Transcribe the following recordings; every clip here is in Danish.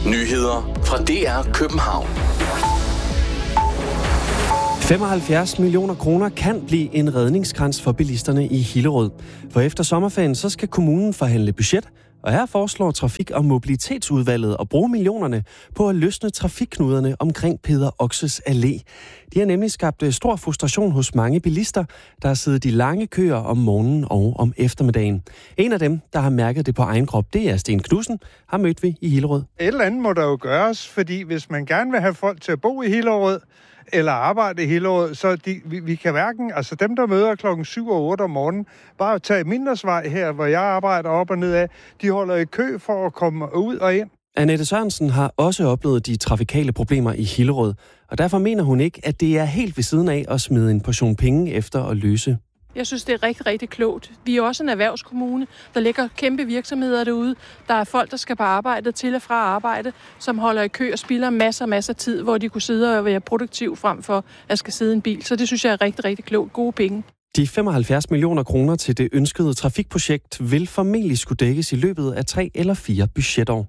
Nyheder fra DR København. 75 millioner kroner kan blive en redningskrans for bilisterne i Hillerød. For efter sommerferien så skal kommunen forhandle budget, og her foreslår Trafik- og Mobilitetsudvalget at bruge millionerne på at løsne trafikknuderne omkring Peder Oxes Allé. De har nemlig skabt stor frustration hos mange bilister, der har siddet i lange køer om morgenen og om eftermiddagen. En af dem, der har mærket det på egen krop, det er Sten Knudsen, har mødt vi i Hillerød. Et eller andet må der jo gøres, fordi hvis man gerne vil have folk til at bo i Hillerød, eller arbejde i Hillerød, så vi kan hverken, altså dem, der møder klokken 7 og 8 om morgenen, bare tage Mindersvej her, hvor jeg arbejder op og ned af, de holder i kø for at komme ud og ind. Annette Sørensen har også oplevet de trafikale problemer i Hillerød, og derfor mener hun ikke, at det er helt ved siden af at smide en portion penge efter at løse. Jeg synes, det er rigtig, rigtig klogt. Vi er også en erhvervskommune. Der ligger kæmpe virksomheder derude. Der er folk, der skal på arbejde, til og fra arbejde, som holder i kø og spilder masser af tid, hvor de kunne sidde og være produktiv frem for at skal sidde i en bil. Så det synes jeg er rigtig, rigtig klogt. Gode penge. De 75 millioner kroner til det ønskede trafikprojekt vil formentlig skulle dækkes i løbet af 3 eller 4 budgetår.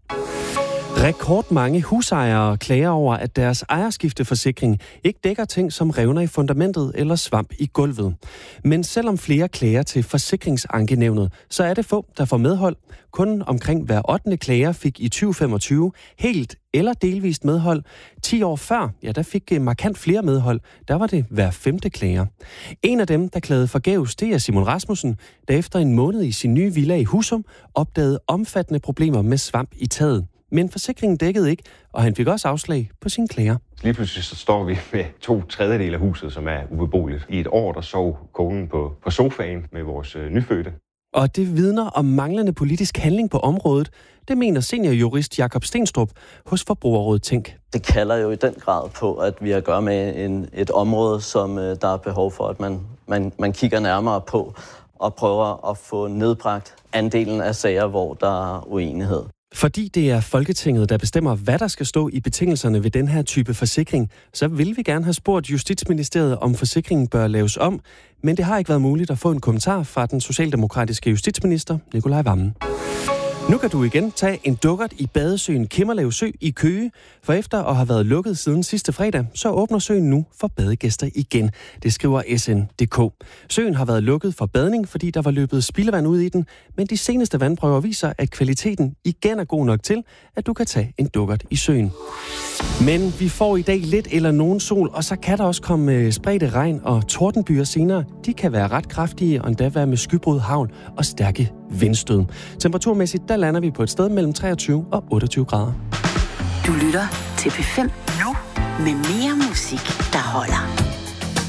Rekordmange husejere klager over, at deres ejerskifteforsikring ikke dækker ting som revner i fundamentet eller svamp i gulvet. Men selvom flere klager til Forsikringsankenævnet, så er det få, der får medhold. Kun omkring hver 8. klager fik i 2025 helt eller delvist medhold. 10 år før, ja, der fik markant flere medhold. Der var det hver 5. klager. En af dem, der klagede forgæves, det er Simon Rasmussen, der efter en måned i sin nye villa i Husum opdagede omfattende problemer med svamp i taget. Men forsikringen dækkede ikke, og han fik også afslag på sine klager. Lige pludselig så står vi med 2/3 af huset, som er ubeboeligt. I et år, der sov konen på sofaen med vores nyfødte. Og det vidner om manglende politisk handling på området. Det mener seniorjurist Jakob Stenstrup hos Forbrugerrådet Tænk. Det kalder jo i den grad på, at vi har at gøre med et område, som der er behov for, at man kigger nærmere på og prøver at få nedbragt andelen af sager, hvor der er uenighed. Fordi det er Folketinget, der bestemmer, hvad der skal stå i betingelserne ved den her type forsikring, så vil vi gerne have spurgt Justitsministeriet, om forsikringen bør laves om, men det har ikke været muligt at få en kommentar fra den socialdemokratiske justitsminister, Nicolai Wammen. Nu kan du igen tage en dukkert i badesøen Kimmerlev Sø i Køge, for efter at have været lukket siden sidste fredag, så åbner søen nu for badegæster igen. Det skriver SN.dk. Søen har været lukket for badning, fordi der var løbet spildevand ud i den, men de seneste vandprøver viser, at kvaliteten igen er god nok til, at du kan tage en dukkert i søen. Men vi får i dag lidt eller nogen sol, og så kan der også komme spredte regn og tordenbyer senere. De kan være ret kraftige og endda være med skybrud, hagl og stærke vindstød. Temperaturmæssigt, der lander vi på et sted mellem 23 og 28 grader. Du lytter til P5 nu med mere musik, der holder.